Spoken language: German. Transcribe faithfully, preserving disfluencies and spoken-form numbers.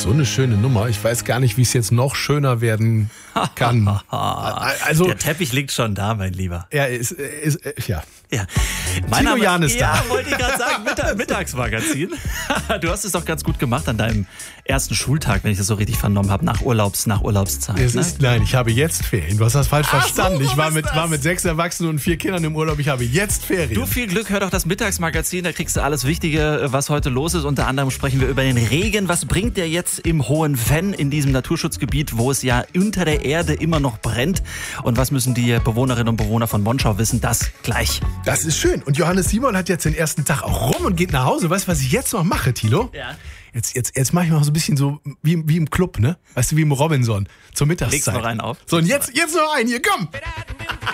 so eine schöne Nummer. Ich weiß gar nicht, wie es jetzt noch schöner werden kann. Also, der Teppich liegt schon da, mein Lieber. Er ist, ist, ist ja. Ja. Mein Tilo Jan ist ja, da. wollte ich gerade sagen, Mittag, Mittagsmagazin. Du hast es doch ganz gut gemacht an deinem ersten Schultag, wenn ich das so richtig vernommen habe, nach Urlaubs, nach Urlaubszeit. Es ne? ist, nein, ich habe jetzt Ferien. Du hast das falsch Ach verstanden. so, ich war was mit, ist das? war mit sechs Erwachsenen und vier Kindern im Urlaub. Ich habe jetzt Ferien. Du, viel Glück, hör doch das Mittagsmagazin, da kriegst du alles Wichtige, was heute los ist. Unter anderem sprechen wir über den Regen. Was bringt der jetzt im Hohen Venn, in diesem Naturschutzgebiet, wo es ja unter der Erde immer noch brennt? Und was müssen die Bewohnerinnen und Bewohner von Monschau wissen? Das gleich. Das ist schön. Und Johannes Simon hat jetzt den ersten Tag auch rum und geht nach Hause. Weißt du, was ich jetzt noch mache, Thilo? Ja. Jetzt, jetzt, jetzt mache ich mal so ein bisschen so wie, wie im Club, ne? Weißt du, wie im Robinson. Zur Mittagszeit. Legst noch einen auf? So, und jetzt, jetzt noch einen hier, komm!